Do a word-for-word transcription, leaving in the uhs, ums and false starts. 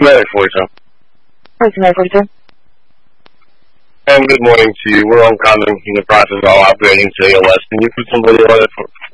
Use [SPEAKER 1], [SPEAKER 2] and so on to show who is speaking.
[SPEAKER 1] Medic forty-two.
[SPEAKER 2] Medic forty-two.
[SPEAKER 1] And good morning to you. We're on Condom in the process of all upgrading to A L S. Can you put somebody on it for